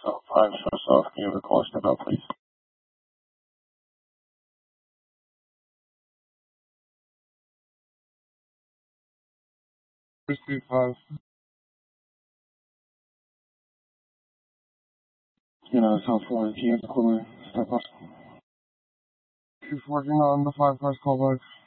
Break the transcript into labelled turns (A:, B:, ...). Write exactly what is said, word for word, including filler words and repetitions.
A: So five shows off. Can you have the caller step out, please? Receive five. You know, South Florida, can you have the caller step up? She's working on the five cars callback.